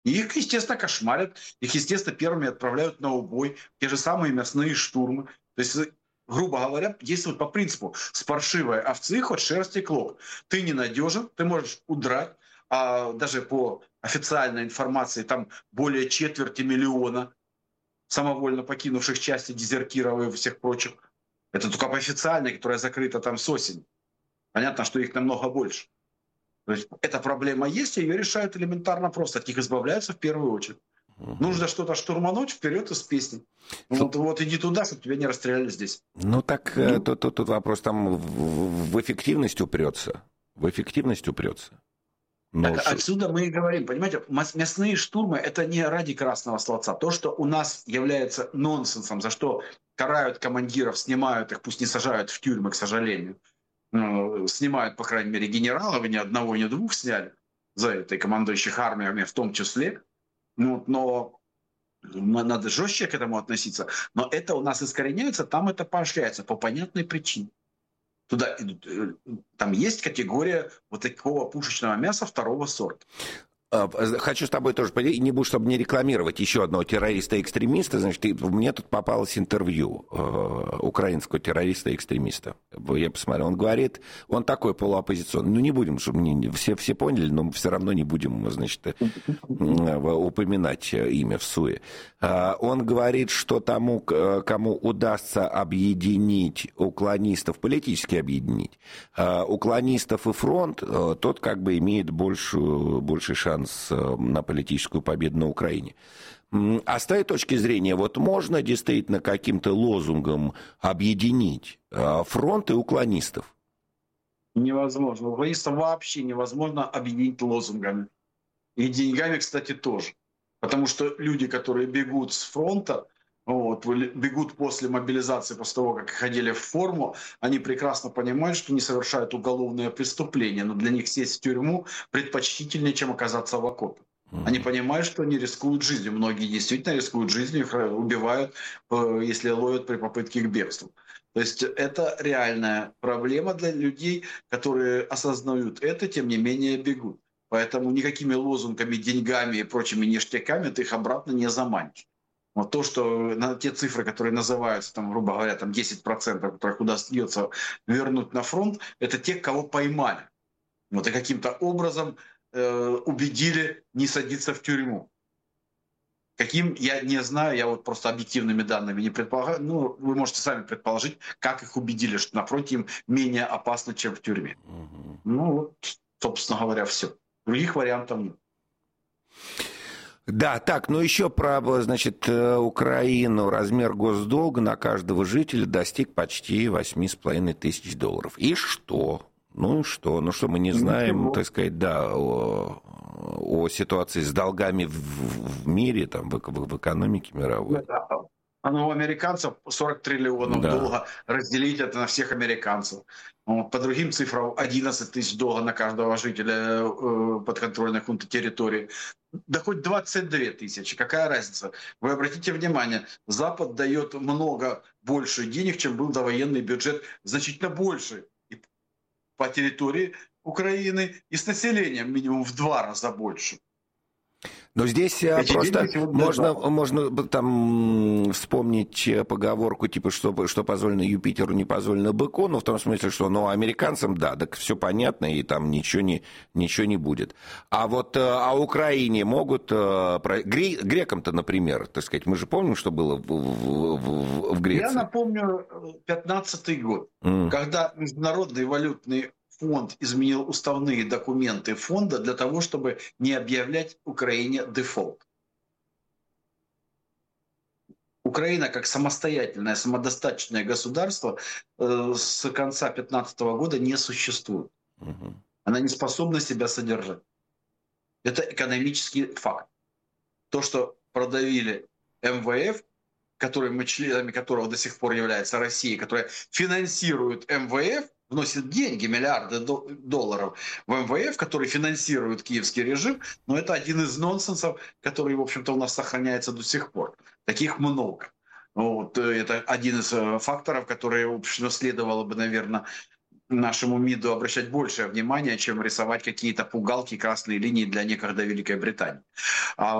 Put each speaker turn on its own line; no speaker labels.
И их, естественно, кошмарят, их, естественно, первыми отправляют на убой, те же самые мясные штурмы. То есть, грубо говоря, действуют по принципу «с паршивой овцы хоть шерсти клок». Ты ненадежен, ты можешь удрать, а даже по официальной информации там более четверти миллиона самовольно покинувших части дезертиров и всех прочих. Это только по официальной, которая закрыта там с осени. Понятно, что их намного больше. То есть эта проблема есть, и ее решают элементарно просто. От них избавляются в первую очередь.
Мгм.
Нужно что-то штурмануть, вперед из песни.
Слу-
Вот иди туда, чтобы тебя не расстреляли здесь.
Ну так
Ну,
тут вопрос там в эффективность упрется. В эффективность упрется. Но
так отсюда мы и говорим, понимаете, мясные штурмы — это не ради красного словца. То, что у нас является нонсенсом, за что карают командиров, снимают их, пусть не сажают в тюрьмы, к сожалению, снимают, по крайней мере, генералов, и ни одного, ни двух сняли за это, и командующих армиями в том числе. Ну, но надо жестче к этому относиться. Но это у нас искореняется, там это поощряется по понятной причине. Туда идут, там есть категория вот такого пушечного мяса второго сорта.
Хочу с тобой тоже поделиться, не буду, чтобы не рекламировать еще одного террориста-экстремиста. Значит, мне тут попалось интервью украинского террориста-экстремиста. Я посмотрел, он говорит, он такой полуоппозиционный. Ну, не будем, чтобы все поняли, но мы все равно не будем, значит, упоминать имя в суе. Он говорит, что тому, кому удастся объединить уклонистов, политически объединить, уклонистов и фронт, тот как бы имеет больший шанс на политическую победу на Украине. А с той точки зрения, вот можно действительно каким-то лозунгом объединить фронт и уклонистов?
Невозможно. Уклонистов вообще невозможно объединить лозунгами. И деньгами, кстати, тоже. Потому что люди, которые бегут с фронта, вот, бегут после мобилизации, после того, как ходили в форму, они прекрасно понимают, что не совершают уголовные преступления, но для них сесть в тюрьму предпочтительнее, чем оказаться в окопе. Они понимают, что они рискуют жизнью. Многие действительно рискуют жизнью, их убивают, если ловят при попытке к бегству. То есть это реальная проблема для людей, которые осознают это, тем не менее бегут. Поэтому никакими лозунгами, деньгами и прочими ништяками ты их обратно не заманишь. Вот то, что те цифры, которые называются, там, грубо говоря, там 10%, которых удастся вернуть на фронт, это те, кого поймали. Вот и каким-то образом убедили не садиться в тюрьму. Каким, я не знаю, я вот просто объективными данными не предполагаю. Ну, вы можете сами предположить, как их убедили, что на фронте им менее опасно, чем в тюрьме. Ну, вот, собственно говоря, все. Других вариантов нет.
Да, так, ну еще про, значит, Украину. Размер госдолга на каждого жителя достиг почти 8,5 тысяч долларов. И что? Ну и что? Ну что, мы не знаем,
Ничего.
так сказать, да, о ситуации с долгами в мире, там, в экономике мировой.
А ну, у американцев 40 триллионов
Да.
долга, разделить это на всех американцев. Вот, по другим цифрам 11 тысяч долларов на каждого жителя подконтрольной хунты территории. Да хоть 22 тысячи, какая разница? Вы обратите внимание, Запад дает много больше денег, чем был довоенный бюджет, значительно больше и по территории Украины и с населением минимум в 2 раза больше.
Но здесь
Эти деньги
просто
сегодня для Запада.
можно там вспомнить поговорку, типа, что позволено Юпитеру, не позволено быку, но в том смысле, что, ну, американцам, да, так все понятно, и там ничего не будет. А вот о Украине могут, грекам-то, например, так сказать, мы же помним, что было в
Я
Греции.
напомню 15-й год, когда Международный валютный фонд изменил уставные документы фонда для того, чтобы не объявлять Украине дефолт. Украина как самостоятельное, самодостаточное государство с конца 2015 года не существует. Она не способна себя содержать. Это экономический факт. То, что продавили МВФ, мы членами которого до сих пор является Россия, которая финансирует МВФ, вносит деньги, миллиарды долларов в МВФ, который финансирует киевский режим, но это один из нонсенсов, который, в общем-то, у нас сохраняется до сих пор. Таких много. Вот, это один из факторов, которые, в общем, следовало бы, наверное, нашему МИДу обращать большее внимание, чем рисовать какие-то пугалки, красные линии для некогда Великой Британии.